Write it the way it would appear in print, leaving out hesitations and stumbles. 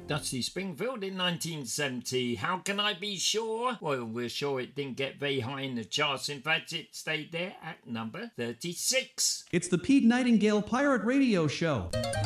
Dusty Springfield in 1970. How can I be sure? Well, we're sure it didn't get very high in the charts. In fact, it stayed there at number 36. It's the Pete Nightingale Pirate Radio Show.